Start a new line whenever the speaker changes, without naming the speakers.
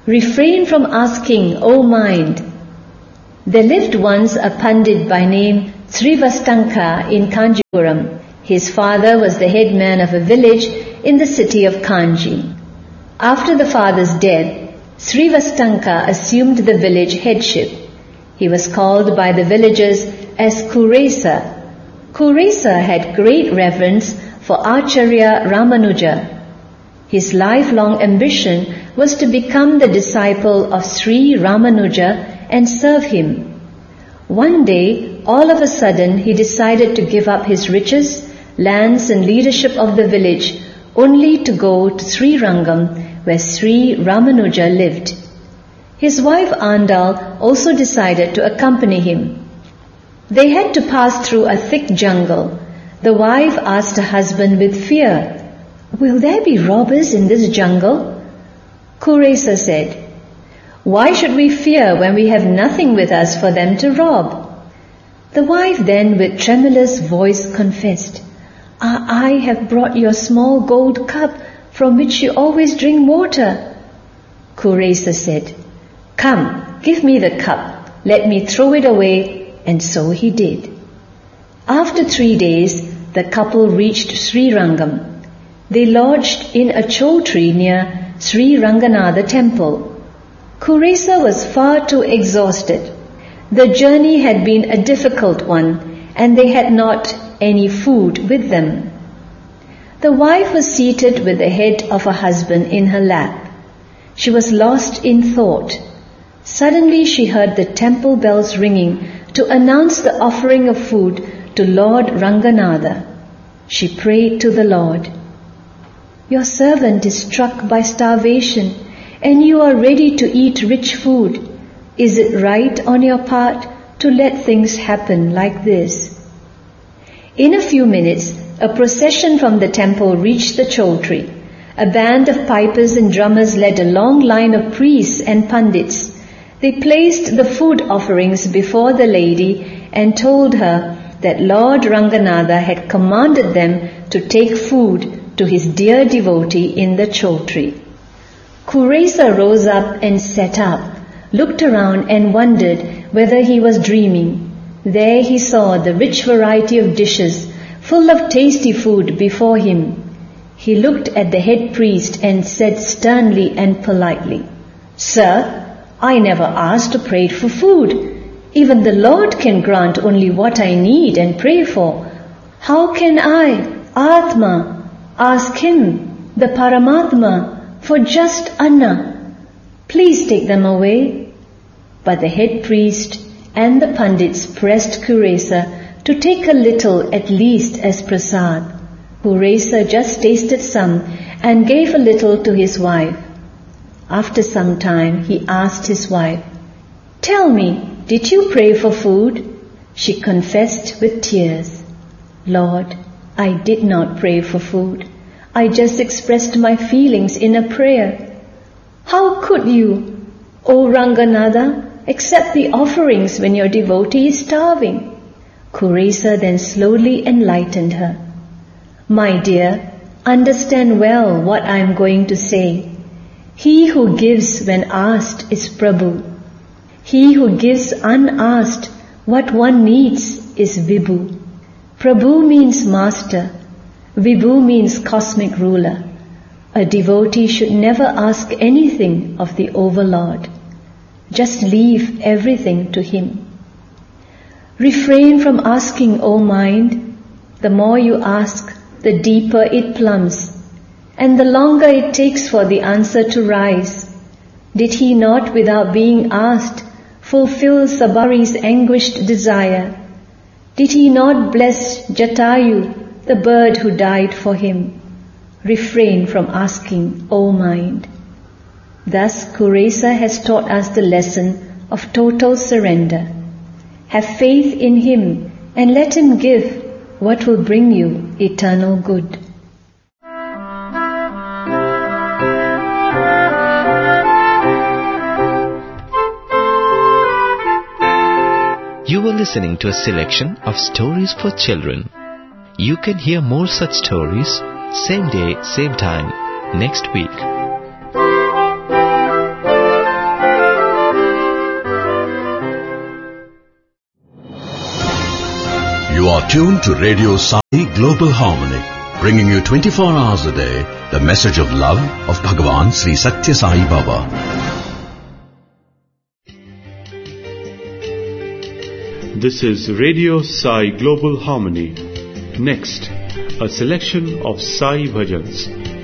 Refrain from asking, O mind. There lived once a Pandit by name Srivastanka in Kanjipuram. His father was the headman of a village in the city of Kanji. After the father's death, Srivastanka assumed the village headship. He was called by the villagers as Kuresa. Kuresa had great reverence for Acharya Ramanuja. His lifelong ambition was to become the disciple of Sri Ramanuja and serve him. One day, all of a sudden, he decided to give up his riches, lands and leadership of the village only to go to Sri Rangam, where Sri Ramanuja lived. His wife Andal also decided to accompany him. They had to pass through a thick jungle. The wife asked her husband with fear, "Will there be robbers in this jungle?" Kuresa said, "Why should we fear when we have nothing with us for them to rob?" The wife then with tremulous voice confessed, "I have brought your small gold cup from which you always drink water." Kuresa said, "Come, give me the cup, let me throw it away," and so he did. After 3 days, the couple reached Sri Rangam. They lodged in a chou tree near Sri Ranganatha temple. Kuresa was far too exhausted. The journey had been a difficult one, and they had not any food with them. The wife was seated with the head of her husband in her lap. She was lost in thought. Suddenly she heard the temple bells ringing to announce the offering of food to Lord Ranganatha. She prayed to the Lord, "Your servant is struck by starvation, and you are ready to eat rich food. Is it right on your part to let things happen like this?" In a few minutes, a procession from the temple reached the chou tree. A band of pipers and drummers led a long line of priests and pandits. They placed the food offerings before the lady and told her that Lord Ranganatha had commanded them to take food to his dear devotee in the chou tree. Kuresa rose up and sat up, looked around and wondered whether he was dreaming. There he saw the rich variety of dishes full of tasty food before him. He looked at the head priest and said sternly and politely, "Sir, I never asked or prayed for food. Even the Lord can grant only what I need and pray for. How can I, Atma, ask him, the Paramatma, for just Anna? Please take them away." But the head priest and the pandits pressed Kuresa to take a little at least as prasad. Kuresa just tasted some and gave a little to his wife. After some time he asked his wife, "Tell me, did you pray for food?" She confessed with tears, "Lord, I did not pray for food. I just expressed my feelings in a prayer." "How could you, O Ranganatha, accept the offerings when your devotee is starving?" Kuresa then slowly enlightened her. "My dear, understand well what I am going to say. He who gives when asked is Prabhu. He who gives unasked what one needs is Vibhu. Prabhu means master. Vibhu means cosmic ruler. A devotee should never ask anything of the overlord. Just leave everything to him. Refrain from asking, O mind. The more you ask, the deeper it plumbs, and the longer it takes for the answer to rise. Did he not, without being asked, fulfill Sabari's anguished desire? Did he not bless Jatayu, the bird who died for him? Refrain from asking, O mind. Thus Kuresa has taught us the lesson of total surrender. Have faith in him and let him give what will bring you eternal good.
You were listening to a selection of stories for children. You can hear more such stories, same day, same time, next week.
You are tuned to Radio Sai Global Harmony, bringing you 24 hours a day the message of love of Bhagavan Sri Satya Sai Baba.
This is Radio Sai Global Harmony. Next, a selection of Sai Bhajans